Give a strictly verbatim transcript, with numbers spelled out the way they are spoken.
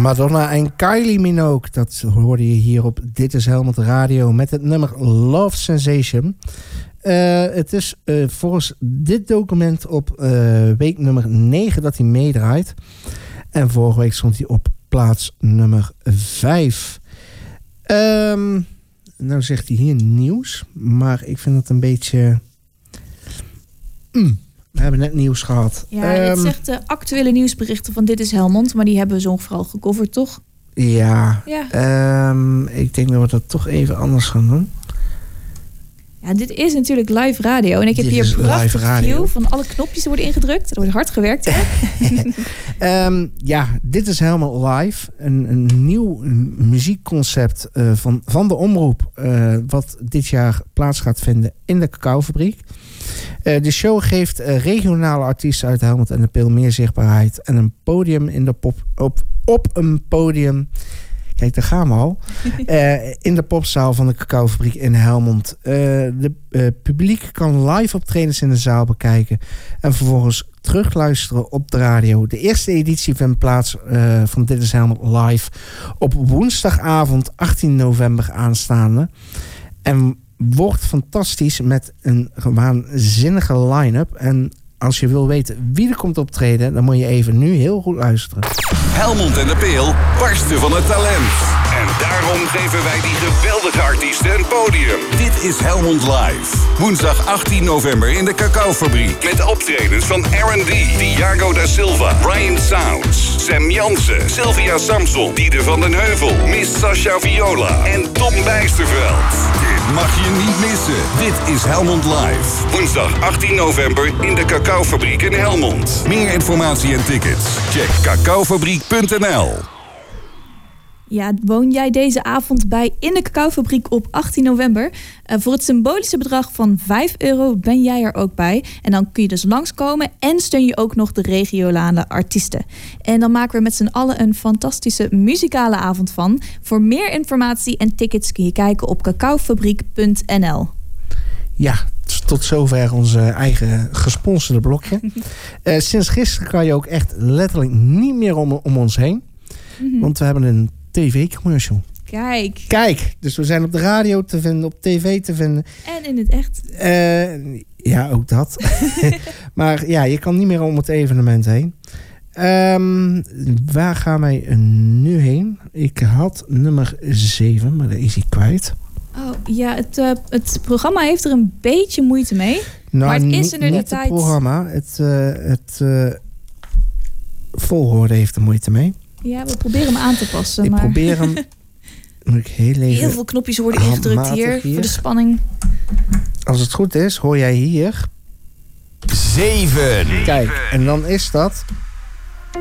Madonna en Kylie Minogue. Dat hoorde je hier op Dit is Helmond Radio met het nummer Love Sensation. Uh, het is uh, volgens dit document op uh, week nummer negen dat hij meedraait. En vorige week stond hij op plaats nummer vijf. Um, nou zegt hij hier nieuws, maar ik vind het een beetje... Mm. We hebben net nieuws gehad. Ja, um, het zegt de actuele nieuwsberichten van Dit is Helmond, maar die hebben we zo vooral gecoverd, toch? Ja, ja. Um, ik denk dat we dat toch even anders gaan doen. Ja, dit is natuurlijk live radio. En ik heb dit hier een prachtig view van alle knopjes die worden ingedrukt. Er wordt hard gewerkt. um, ja, dit is helemaal live. Een, een nieuw muziekconcept uh, van, van de omroep. Uh, wat dit jaar plaats gaat vinden in de Cacaofabriek. Uh, de show geeft uh, regionale artiesten uit Helmond en de Peel meer zichtbaarheid. En een podium in de pop, op, op een podium... Kijk, daar gaan we al. Uh, in de popzaal van de Cacaofabriek in Helmond. Uh, de uh, publiek kan live optredens in de zaal bekijken. En vervolgens terugluisteren op de radio. De eerste editie vindt plaats uh, van Dit is Helmond live. Op woensdagavond achttien november aanstaande. En wordt fantastisch met een waanzinnige line-up. En als je wil weten wie er komt optreden, dan moet je even nu heel goed luisteren. Helmond en de Peel barsten van het talent. En daarom geven wij die geweldige artiesten een podium. Dit is Helmond Live. Woensdag achttien november in de Cacaofabriek. Met optredens van Aaron D, Thiago da Silva, Brian Sounds, Sam Jansen, Sylvia Samson, Diede van den Heuvel, Miss Sasha Viola en Tom Bijsterveld. Dit mag je niet missen. Dit is Helmond Live. Woensdag achttien november in de Cacaofabriek in Helmond. Meer informatie en tickets? Check cacaofabriek punt n l. Ja, woon jij deze avond bij in de Cacaofabriek op achttien november? Uh, voor het symbolische bedrag van vijf euro ben jij er ook bij. En dan kun je dus langskomen en steun je ook nog de regionale artiesten. En dan maken we met z'n allen een fantastische muzikale avond van. Voor meer informatie en tickets kun je kijken op cacaofabriek punt n l. Ja, tot zover onze eigen gesponsorde blokje. uh, sinds gisteren kan je ook echt letterlijk niet meer om, om ons heen. Mm-hmm. Want we hebben een tv-commercial. Kijk. Kijk, dus we zijn op de radio te vinden, op tv te vinden. En in het echt. Uh, ja, ook dat. Maar ja, je kan niet meer om het evenement heen. Um, waar gaan wij nu heen? Ik had nummer zeven, maar daar is hij kwijt. Oh ja, het, uh, het programma heeft er een beetje moeite mee. Nou, maar het is niet, er de niet tijd. Het programma, het, uh, het uh, volgorde heeft er moeite mee. Ja, we proberen hem aan te passen. Ik maar... probeer hem... Moet ik heel, even heel veel knopjes worden ingedrukt hier, hier voor de spanning. Als het goed is, hoor jij hier... Zeven. Kijk, en dan is dat...